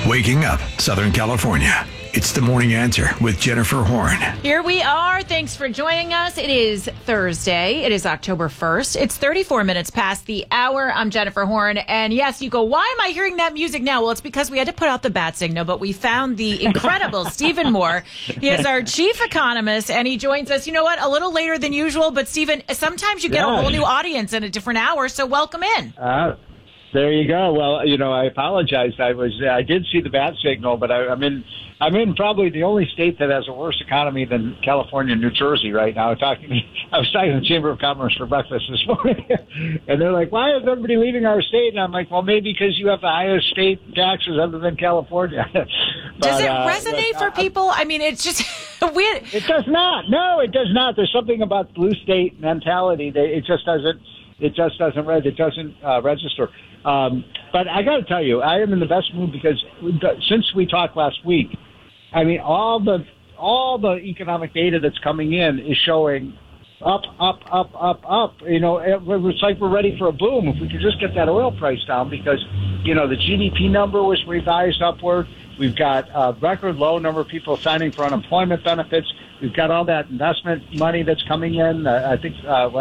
Waking up Southern California. It's the Morning Answer with Jennifer Horn. Here we are. Thanks for joining us. It is Thursday. It is October 1st. It's 34 minutes past the hour. I'm Jennifer Horn. And yes, you go, why am I hearing that music now? Well, it's because we had to put out the bat signal, but we found the incredible Stephen Moore. He is our chief economist, and he joins us, you know what, a little later than usual. But Stephen, sometimes you get a whole new audience in a different hour, so welcome in. There you go. Well, I apologize. I did see the bat signal, but I'm in probably the only state that has a worse economy than California and New Jersey right now. I was talking to the Chamber of Commerce for breakfast this morning, and they're like, "Why is everybody leaving our state?" And I'm like, "Well, maybe because you have the highest state taxes other than California." Does it resonate for people? I mean, it's just weird. It does not. No, it does not. There's something about blue state mentality that it just doesn't. It doesn't register. But I got to tell you, I am in the best mood because since we talked last week, I mean, all the economic data that's coming in is showing up. It's like we're ready for a boom. If we could just get that oil price down, because the GDP number was revised upward. We've got a record low number of people signing for unemployment benefits. We've got all that investment money that's coming in. I think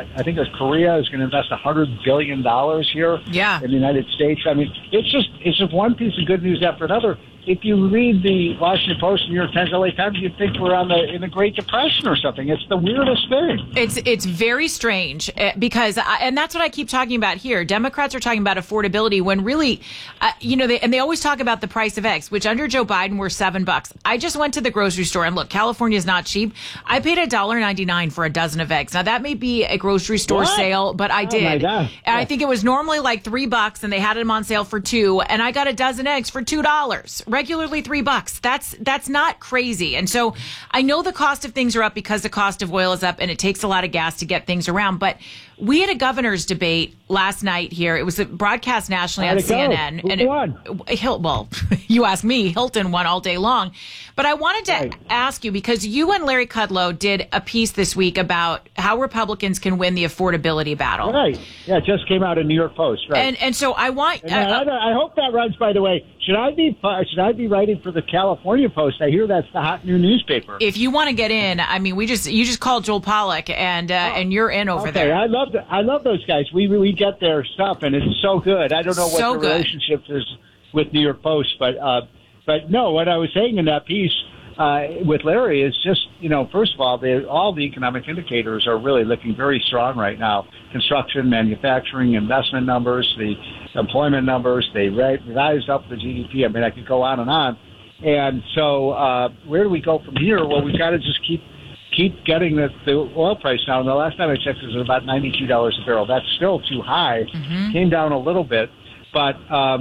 Korea is going to invest $100 billion here in the United States. I mean, it's just one piece of good news after another. If you read the Washington Post, New York Times, LA Times, you'd think we're in the Great Depression or something. It's the weirdest thing. It's very strange because, and that's what I keep talking about here. Democrats are talking about affordability when really, they always talk about the price of eggs, which under Joe Biden were $7. I just went to the grocery store and look, California is not cheap. I paid $1.99 for a dozen of eggs. Now that may be a grocery store sale, but I did. Oh my God. And I think it was normally like $3, and they had them on sale for $2, and I got a dozen eggs for $2. Regularly $3. That's not crazy. And so I know the cost of things are up because the cost of oil is up, and it takes a lot of gas to get things around. But we had a governor's debate last night here. It was broadcast nationally on CNN. Who won? Well, you ask me. Hilton won all day long. But I wanted to ask you, because you and Larry Kudlow did a piece this week about how Republicans can win the affordability battle. Right. Yeah, it just came out in New York Post. Right. And so I want. I hope that runs. By the way, should I be writing for the California Post? I hear that's the hot new newspaper. If you want to get in, I mean, you just called Joel Pollack, and you're in over there. I love those guys. We get their stuff, and it's so good. I don't know what the relationship is with New York Post, but no, what I was saying in that piece with Larry is just, first of all the economic indicators are really looking very strong right now. Construction, manufacturing, investment numbers, the employment numbers, they revised up the GDP. I mean, I could go on and on. And so where do we go from here? Well, we've got to just keep getting the oil price down. The last time I checked, it was about $92 a barrel. That's still too high. Mm-hmm. Came down a little bit. But,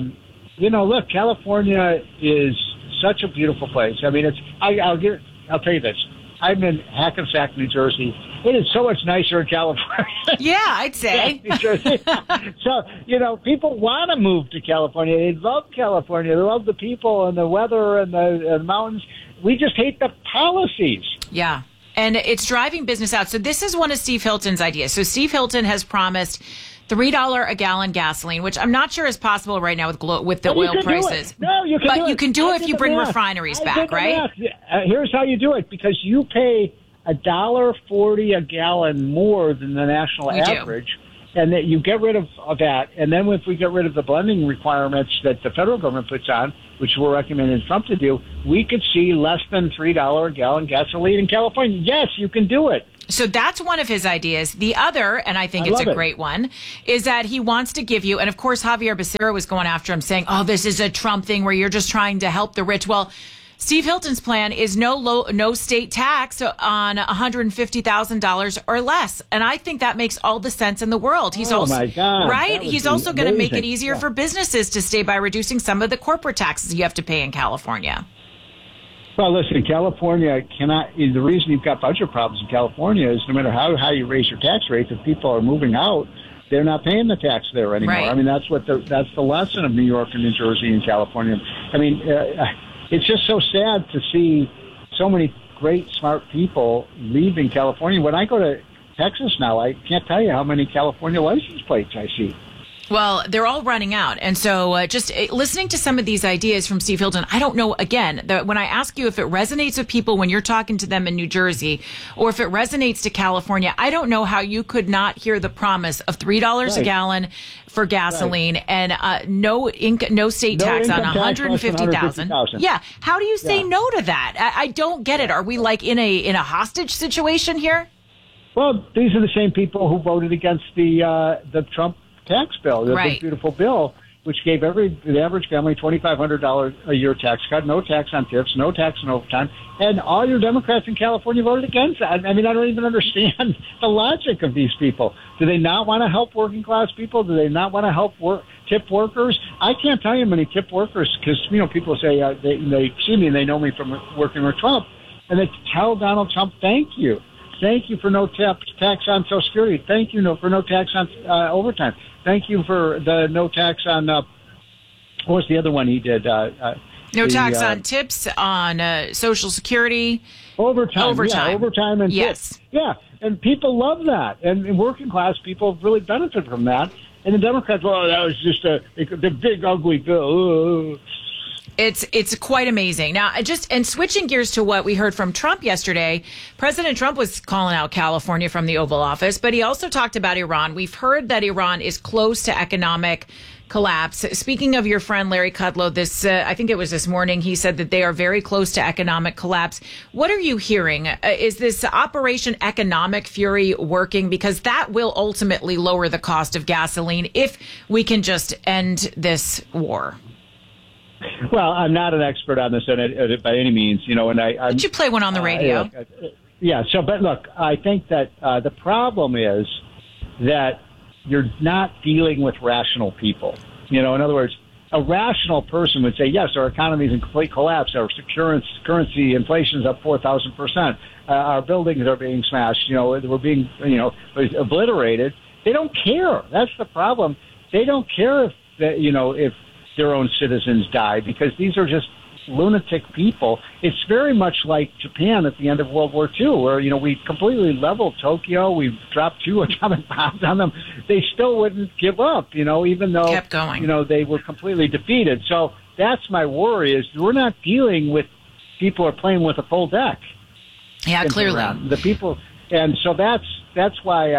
look, California is such a beautiful place. I mean, I'll tell you this. I'm in Hackensack, New Jersey. It is so much nicer in California. Yeah, I'd say. New Jersey. So, people want to move to California. They love California. They love the people and the weather and the mountains. We just hate the policies. Yeah. And it's driving business out. So this is one of Steve Hilton's ideas. So Steve Hilton has promised $3 a gallon gasoline, which I'm not sure is possible right now with the oil prices. No, you can do it. But you can do it if you bring refineries back, right? Here's how you do it, because you pay $1.40 a gallon more than the national average. And that you get rid of that. And then if we get rid of the blending requirements that the federal government puts on, which we're recommending Trump to do, we could see less than $3 a gallon gasoline in California. Yes, you can do it. So that's one of his ideas. The other, and I think it's a great one, is that he wants to give you, and of course Javier Becerra was going after him saying, this is a Trump thing where you're just trying to help the rich. Well, Steve Hilton's plan is no state tax on $150,000 or less, and I think that makes all the sense in the world. He's my God, right. He's also going to make it easier for businesses to stay by reducing some of the corporate taxes you have to pay in California. Well, listen, California cannot. The reason you've got budget problems in California is no matter how you raise your tax rate, if people are moving out, they're not paying the tax there anymore. Right. I mean, that's the lesson of New York and New Jersey and California. I mean. It's just so sad to see so many great, smart people leaving California. When I go to Texas now, I can't tell you how many California license plates I see. Well, they're all running out. And so just listening to some of these ideas from Steve Hilton, I don't know, again, when I ask you if it resonates with people when you're talking to them in New Jersey or if it resonates to California, I don't know how you could not hear the promise of $3 a gallon for gasoline and no state tax on $150,000. Yeah. How do you say no to that? I don't get it. Are we like in a hostage situation here? Well, these are the same people who voted against the Trump tax bill, the big beautiful bill, which gave the average family $2,500 a year tax cut, no tax on tips, no tax on overtime, and all your Democrats in California voted against that. I mean, I don't even understand the logic of these people. Do they not want to help working class people? Do they not want to help tip workers? I can't tell you how many tip workers, because people say they see me and they know me from working with Trump, and they tell Donald Trump, "Thank you. Thank you for no tax on Social Security. Thank you for no tax on overtime. Thank you for the no tax on, what was the other one he did? No tax on tips, on Social Security. Overtime. Yeah, overtime and tips. Yeah, and people love that. And working class people really benefit from that. And the Democrats, that was just the big, ugly bill. Ooh. It's quite amazing. Now, and switching gears to what we heard from Trump yesterday, President Trump was calling out California from the Oval Office, but he also talked about Iran. We've heard that Iran is close to economic collapse. Speaking of your friend Larry Kudlow, I think it was this morning, he said that they are very close to economic collapse. What are you hearing? Is this Operation Economic Fury working? Because that will ultimately lower the cost of gasoline if we can just end this war. Well, I'm not an expert on this by any means, and Did you play one on the radio? But look, I think that the problem is that you're not dealing with rational people. In other words, a rational person would say, yes, our economy is in complete collapse. Our currency inflation is up 4,000%. Our buildings are being smashed. We're being, obliterated. They don't care. That's the problem. They don't care if their own citizens die, because these are just lunatic people. It's very much like Japan at the end of World War II, where, we completely leveled Tokyo. We dropped 2 atomic bombs on them. They still wouldn't give up, even though, kept going. They were completely defeated. So that's my worry, is we're not dealing with people who are playing with a full deck. Yeah, clearly. The people. And so that's why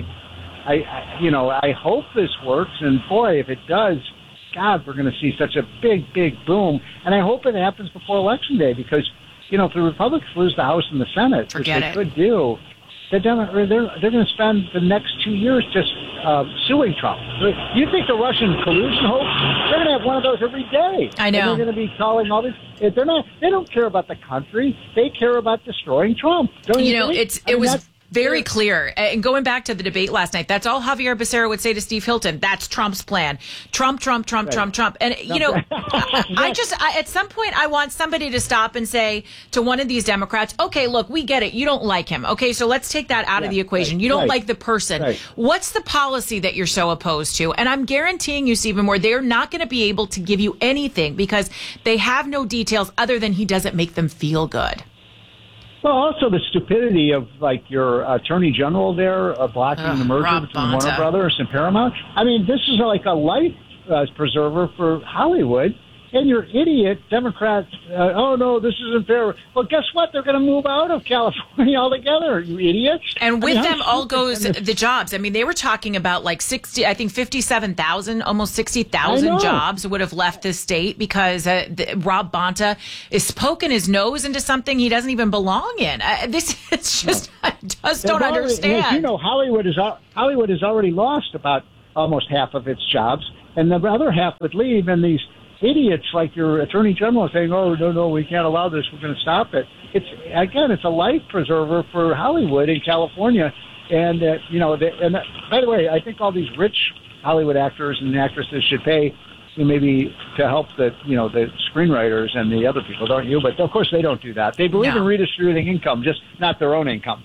I hope this works. And boy, if it does, God, we're going to see such a big, big boom. And I hope it happens before Election Day, because, if the Republicans lose the House and the Senate, which they could do, they're going to spend the next 2 years just suing Trump. You think the Russian collusion hoax? They're going to have one of those every day. I know. And they're going to be calling all this. They don't care about the country. They care about destroying Trump. Don't you think? It was very clear. And going back to the debate last night, that's all Javier Becerra would say to Steve Hilton. That's Trump's plan. Trump. And, at some point, I want somebody to stop and say to one of these Democrats, okay, look, we get it. You don't like him. Okay, so let's take that out of the equation. You don't like the person. Right. What's the policy that you're so opposed to? And I'm guaranteeing you, Stephen Moore, they're not going to be able to give you anything because they have no details other than he doesn't make them feel good. Well, also the stupidity of, your Attorney General there blocking the merger between Warner Brothers and Paramount. I mean, this is like a life preserver for Hollywood. And your idiot Democrats, oh, no, this isn't fair. Well, guess what? They're going to move out of California altogether, you idiots. And with them all goes the jobs. I mean, they were talking about 57,000, almost 60,000 jobs would have left this state because Rob Bonta is poking his nose into something he doesn't even belong in. It's just, I just don't understand. Hollywood has already lost about almost half of its jobs, and the other half would leave, and these idiots like your Attorney General saying, oh, no, we can't allow this, we're going to stop it. It's a life preserver for Hollywood in California. And, by the way, I think all these rich Hollywood actors and actresses should pay maybe to help the screenwriters and the other people, don't you? But, of course, they don't do that. They believe in redistributing income, just not their own income.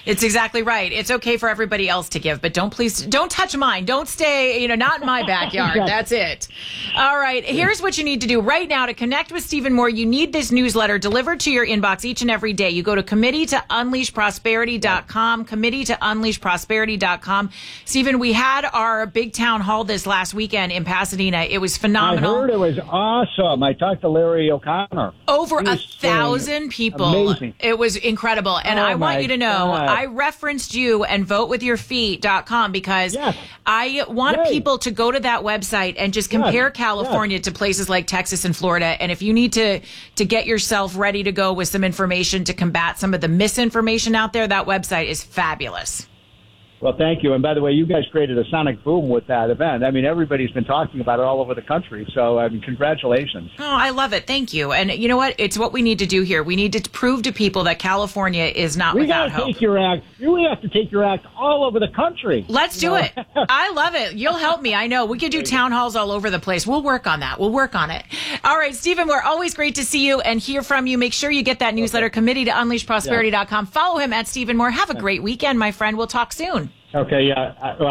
It's exactly right. It's okay for everybody else to give, but don't touch mine. Don't stay, not in my backyard. That's it. All right. Here's what you need to do right now to connect with Stephen Moore. You need this newsletter delivered to your inbox each and every day. You go to committee-to-unleash-prosperity.com, committee-to-unleash-prosperity.com. Stephen, we had our big town hall this last weekend in Pasadena. It was phenomenal. I heard it was awesome. I talked to Larry O'Connor. Over 1,000 people. Amazing. It was incredible. And I want you to know, God. I referenced you and votewithyourfeet.com because I want people to go to that website and just compare California to places like Texas and Florida. And if you need to get yourself ready to go with some information to combat some of the misinformation out there, that website is fabulous. Well, thank you. And by the way, you guys created a sonic boom with that event. I mean, everybody's been talking about it all over the country. So, congratulations. Oh, I love it. Thank you. And you know what? It's what we need to do here. We need to prove to people that California is not without hope. We have to take your act all over the country. Let's do it. I love it. You'll help me. I know. We could do town halls all over the place. We'll work on that. We'll work on it. All right, Stephen, we're always great to see you and hear from you. Make sure you get that newsletter, committee-to-unleash-prosperity.com. Follow him at Stephen Moore. Have a great weekend, my friend. We'll talk soon. Okay, yeah.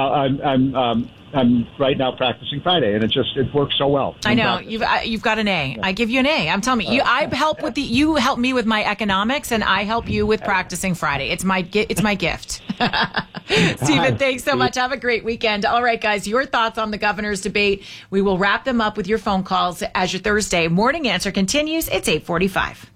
I'm right now practicing Friday, and it works so well. I know you've got an A. I give you an A. I'm telling you, you help me with my economics, and I help you with practicing Friday. It's my gift. Stephen, thanks so much. Have a great weekend. All right, guys, your thoughts on the governor's debate. We will wrap them up with your phone calls as your Thursday morning answer continues. It's 8:45.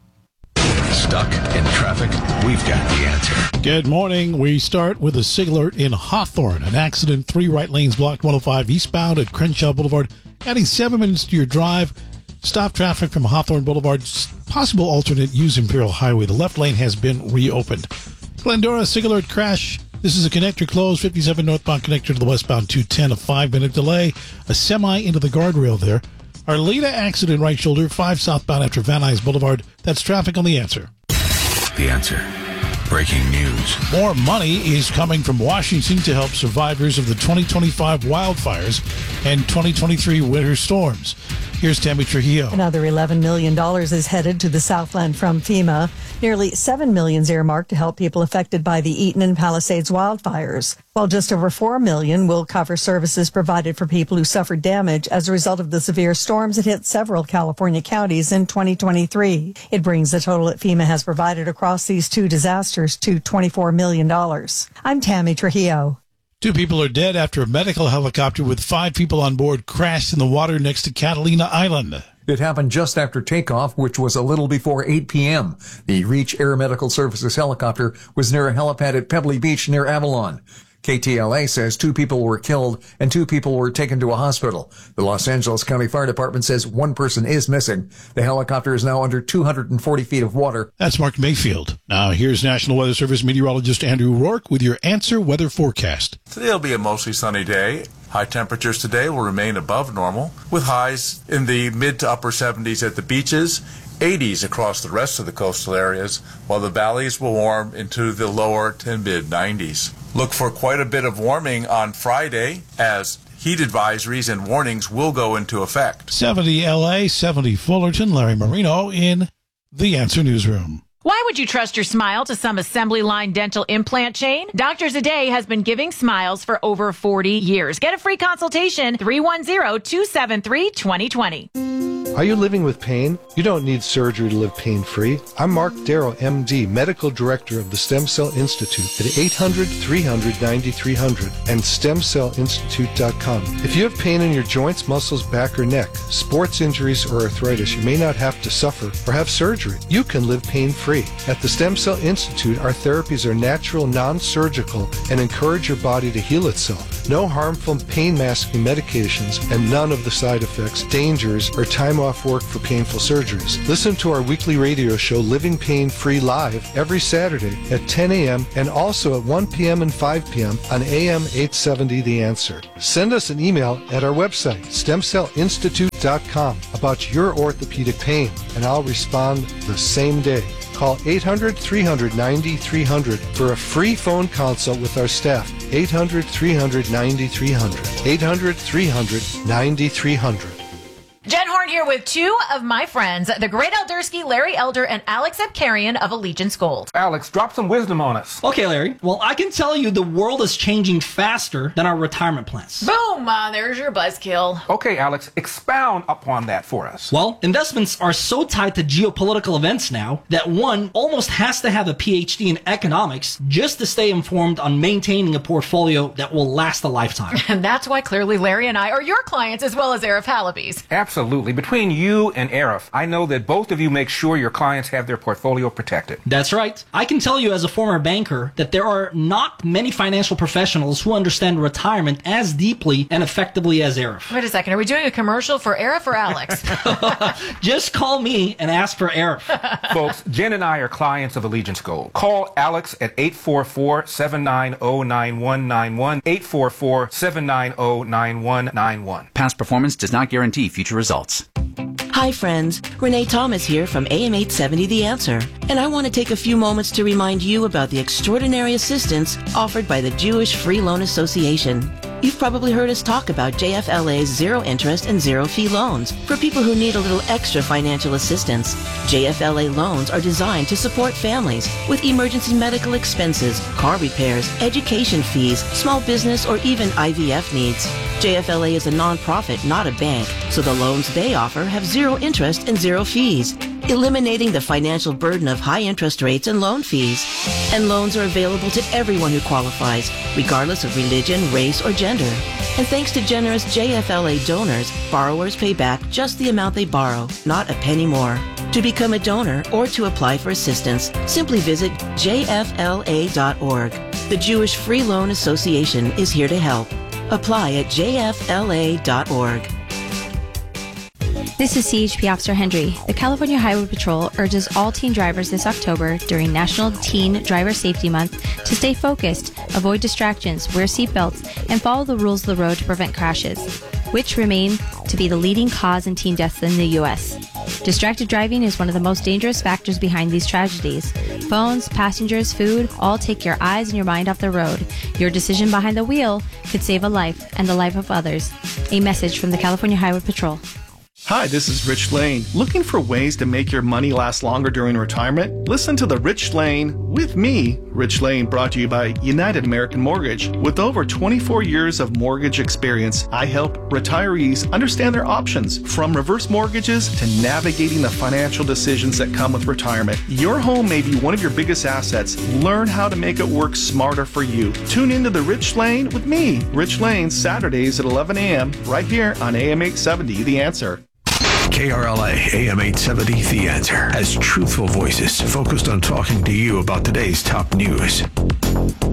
Stuck in traffic? We've got the answer. Good morning. We start with a SIG alert in Hawthorne. An accident, 3 right lanes blocked 105 eastbound at Crenshaw Boulevard, adding 7 minutes to your drive. Stop traffic from Hawthorne Boulevard. Possible alternate, use Imperial Highway. The left lane has been reopened. Glendora, SIG alert crash. This is a connector closed, 57 northbound connector to the westbound 210, a 5-minute delay. A semi into the guardrail there. Arleta accident, right shoulder, 5 southbound after Van Nuys Boulevard. That's traffic on The Answer. The Answer. Breaking news. More money is coming from Washington to help survivors of the 2025 wildfires and 2023 winter storms. Here's Tammy Trujillo. Another $11 million is headed to the Southland from FEMA. Nearly $7 million is earmarked to help people affected by the Eaton and Palisades wildfires, while just over $4 million will cover services provided for people who suffered damage as a result of the severe storms that hit several California counties in 2023. It brings the total that FEMA has provided across these two disasters to $24 million. I'm Tammy Trujillo. 2 people are dead after a medical helicopter with 5 people on board crashed in the water next to Catalina Island. It happened just after takeoff, which was a little before 8 p.m. The Reach Air Medical Services helicopter was near a helipad at Pebbly Beach near Avalon. KTLA says 2 people were killed and 2 people were taken to a hospital. The Los Angeles County Fire Department says 1 person is missing. The helicopter is now under 240 feet of water. That's Mark Mayfield. Now here's National Weather Service meteorologist Andrew Rourke with your Answer weather forecast. Today will be a mostly sunny day. High temperatures today will remain above normal, with highs in the mid to upper 70s at the beaches, 80s across the rest of the coastal areas, while the valleys will warm into the lower to mid 90s. Look for quite a bit of warming on Friday as heat advisories and warnings will go into effect. 70 LA, 70 Fullerton. Larry Marino in The Answer Newsroom. Why would you trust your smile to some assembly line dental implant chain? Doctors A Day has been giving smiles for over 40 years. Get a free consultation, 310-273-2020. Are you living with pain? You don't need surgery to live pain-free. I'm Mark Darrow, MD, Medical Director of the Stem Cell Institute at 800-300-9300 and StemCellInstitute.com. If you have pain in your joints, muscles, back, or neck, sports injuries, or arthritis, you may not have to suffer or have surgery. You can live pain-free. At the Stem Cell Institute, our therapies are natural, non-surgical, and encourage your body to heal itself. No harmful pain-masking medications and none of the side effects, dangers, or time off work for painful surgeries. Listen to our weekly radio show, Living Pain Free Live, every Saturday at 10 a.m. and also at 1 p.m. and 5 p.m. on AM 870 The Answer. Send us an email at our website, StemCellInstitute.com, about your orthopedic pain, and I'll respond the same day. Call 800-300-9300 for a free phone consult with our staff. 800-300-9300. 800-300-9300. Jen Horn here with two of my friends, the great Eldersky, Larry Elder, and Alex Abkarian of Allegiance Gold. Alex, drop some wisdom on us. Okay, Larry. Well, I can tell you the world is changing faster than our retirement plans. Boom! There's your buzzkill. Okay, Alex, expound upon that for us. Well, investments are so tied to geopolitical events now that one almost has to have a PhD in economics just to stay informed on maintaining a portfolio that will last a lifetime. And that's why clearly Larry and I are your clients as well as Arif Halaby's. Absolutely. Between you and Arif, I know that both of you make sure your clients have their portfolio protected. That's right. I can tell you as a former banker that there are not many financial professionals who understand retirement as deeply and effectively as Arif. Wait a second. Are we doing a commercial for Arif or Alex? Just call me and ask for Arif. Folks, Jen and I are clients of Allegiance Gold. Call Alex at 844-790-9191, 844-790-9191. Past performance does not guarantee future results. Hi friends, Renee Thomas here from AM 870 The Answer, and I want to take a few moments to remind you about the extraordinary assistance offered by the Jewish Free Loan Association. You've probably heard us talk about JFLA's zero interest and zero fee loans for people who need a little extra financial assistance. JFLA loans are designed to support families with emergency medical expenses, car repairs, education fees, small business, or even IVF needs. JFLA is a nonprofit, not a bank, so the loans they offer have zero interest and zero fees, eliminating the financial burden of high interest rates and loan fees. And loans are available to everyone who qualifies, regardless of religion, race, or gender. And thanks to generous JFLA donors, borrowers pay back just the amount they borrow, not a penny more. To become a donor or to apply for assistance, simply visit jfla.org. The Jewish Free Loan Association is here to help. Apply at jfla.org. This is CHP Officer Hendry. The California Highway Patrol urges all teen drivers this October during National Teen Driver Safety Month to stay focused, avoid distractions, wear seatbelts, and follow the rules of the road to prevent crashes, which remain to be the leading cause in teen deaths in the U.S. Distracted driving is one of the most dangerous factors behind these tragedies. Phones, passengers, food, all take your eyes and your mind off the road. Your decision behind the wheel could save a life and the life of others. A message from the California Highway Patrol. Hi, this is Rich Lane. Looking for ways to make your money last longer during retirement? Listen to The Rich Lane with me, Rich Lane, brought to you by United American Mortgage. With over 24 years of mortgage experience, I help retirees understand their options, from reverse mortgages to navigating the financial decisions that come with retirement. Your home may be one of your biggest assets. Learn how to make it work smarter for you. Tune into The Rich Lane with me, Rich Lane, Saturdays at 11 a.m. right here on AM 870, The Answer. KRLA AM 870 The Answer has truthful voices focused on talking to you about today's top news.